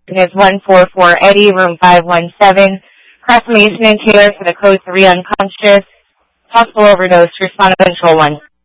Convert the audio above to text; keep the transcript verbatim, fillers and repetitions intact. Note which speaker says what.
Speaker 1: is one four four Eddie, room five one seven. Cross Mason and Taylor for the code three unconscious. Possible overdose. Respond to control one.